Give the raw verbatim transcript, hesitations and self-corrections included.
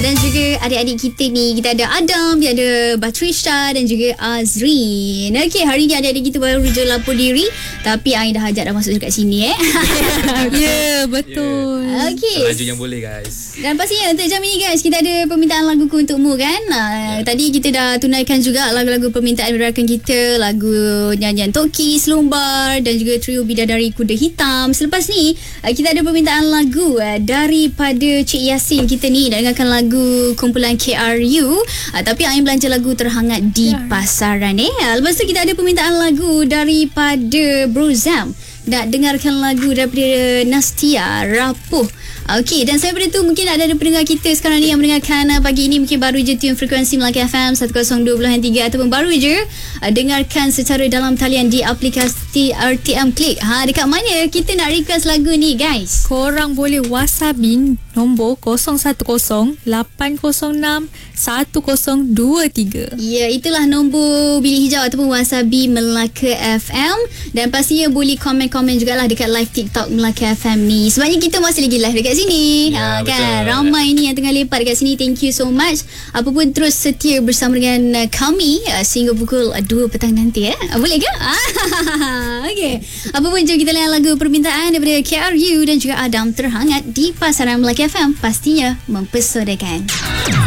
dan juga adik-adik kita ni. Kita ada Adam, dia ada Batrisha dan juga Azrin. Okey, hari ni adik-adik kita baru je lapor diri, tapi Ain dah ajak dah masuk dekat sini eh. Ya, yeah, betul. Yeah. Okey. Laju yang boleh guys. Dan pastinya untuk jam ini guys, kita ada permintaan lagu untukmu kan. Uh, yeah. Tadi kita dah tunaikan juga lagu-lagu permintaan rakan kita, lagu nyanyian Toki, Selumbar dan juga trio Bidadari Kuda Hitam. Selepas ni uh, kita ada permintaan lagu uh, daripada Cik Yasin kita ni, nak dengarkan lagu kumpulan K R U. Uh, tapi Ain belanja lagu terhangat di yeah. pasaran eh. Uh, lepas tu kita ada permintaan lagu daripada Bro Zam, nak dengarkan lagu daripada Nastia, Rapuh. Okey, dan saya beritahu mungkin ada ada pendengar kita sekarang ni yang mendengarkan uh, pagi ini, mungkin baru je tune frekuensi Melaka F M seratus dua puluh tiga ataupun baru je uh, dengarkan secara dalam talian di aplikasi R T M Click. Ha, dekat mana kita nak request lagu ni guys? Korang boleh WhatsAppin nombor kosong satu kosong lapan kosong enam satu kosong dua tiga. Ya, itulah nombor bilik hijau ataupun wasabi Melaka F M. Dan pastinya boleh komen-komen jugalah dekat live TikTok Melaka F M ni. Sebabnya kita masih lagi live dekat sini. Ya, ha, kan? betul. Ramai ni yang tengah lepak dekat sini. Thank you so much. Apapun terus setia bersama dengan uh, kami uh, sehingga pukul uh, dua petang nanti eh. Uh, boleh ke? Okey. Apapun jom kita layan lagu permintaan daripada K R U dan juga Adam terhangat di pasaran Melaka F M. Pastinya mempesodakan.